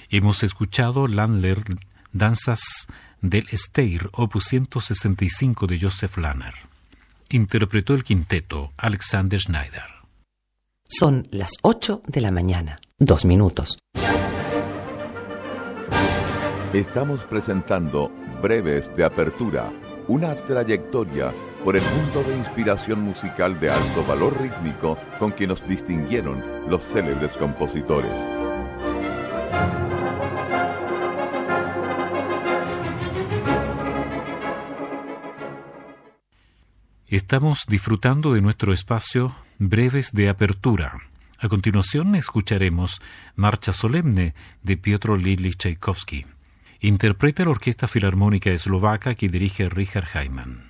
Hemos escuchado Landler, Danzas del Steyr, opus 165 de Joseph Lahner. Interpretó el quinteto Alexander Schneider. Son las 8 de la mañana, 2 minutos. Estamos presentando Breves de Apertura, una trayectoria por el mundo de inspiración musical de alto valor rítmico con que nos distinguieron los célebres compositores. Estamos disfrutando de nuestro espacio Breves de Apertura. A continuación escucharemos Marcha Solemne de Piotr Ilyich Tchaikovsky. Interpreta la Orquesta Filarmónica Eslovaca que dirige Richard Hyman.